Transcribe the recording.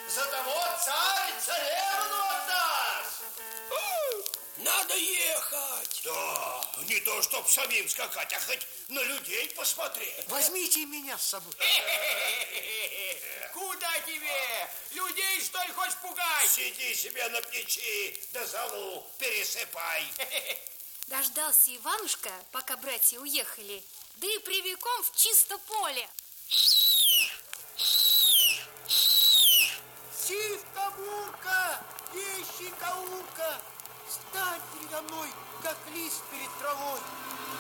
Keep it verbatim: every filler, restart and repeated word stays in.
За того царь царевну отдаст. Надо ехать. Да, не то, чтоб самим скакать, а хоть на людей посмотреть. Возьмите меня с собой. Куда тебе? Людей, что ли, хочешь пугать? Сиди себе на печи, да золу пересыпай. Дождался Иванушка, пока братья уехали, да и прямиком в чисто поле. Сивка-бурка, ещи-каурка, стань передо мной, как лист перед травой.